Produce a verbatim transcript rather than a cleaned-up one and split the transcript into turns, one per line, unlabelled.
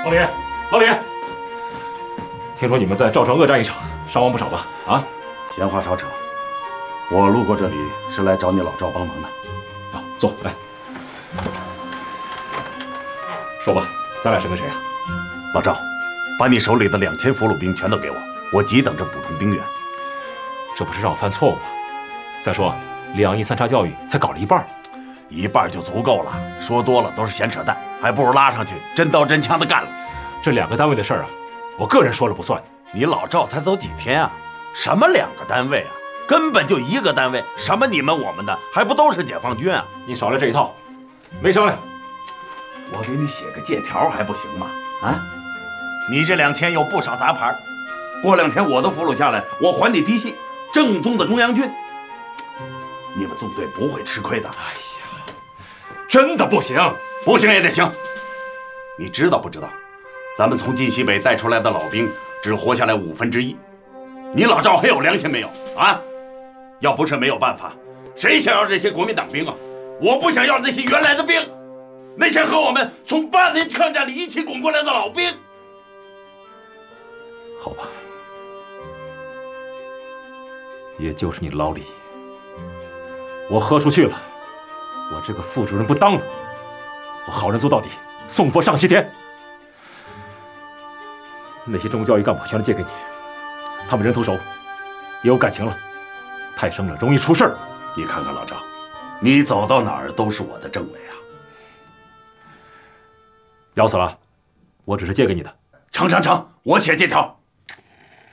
老李，老李，听说你们在赵城恶战一场，伤亡不少吧？啊？
闲话少扯，我路过这里是来找你老赵帮忙的。
啊，坐来，说吧，咱俩谁跟谁啊？
老赵，把你手里的两千俘虏兵全都给我，我急等着补充兵员。
这不是让我犯错误吗？再说，两亿三叉教育才搞了一半，
一半就足够了，说多了都是闲扯淡，还不如拉上去真刀真枪的干了。
这两个单位的事儿啊，我个人说了不算。
你老赵才走几天啊？什么两个单位啊？根本就一个单位，什么你们我们的，还不都是解放军啊？
你少来这一套，没商量。
我给你写个借条还不行吗？啊，你这两千有不少杂牌，过两天我的俘虏下来，我还你嫡系，正宗的中央军。你们纵队不会吃亏的。
哎呀，真的不行，
不行也得行。你知道不知道？咱们从晋西北带出来的老兵，只活下来五分之一。你老赵还有良心没有啊？要不是没有办法，谁想要这些国民党兵啊？我不想要那些原来的兵，那些和我们从八年抗战里一起滚过来的老兵。
好吧，也就是你老李，我豁出去了，我这个副主任不当了，我好人做到底，送佛上西天。那些中教育干部全都借给你，他们人头熟，也有感情了，太生了容易出事儿。
你看看老赵，你走到哪儿都是我的政委啊。
咬死了，我只是借给你的。
成成成，我写借条。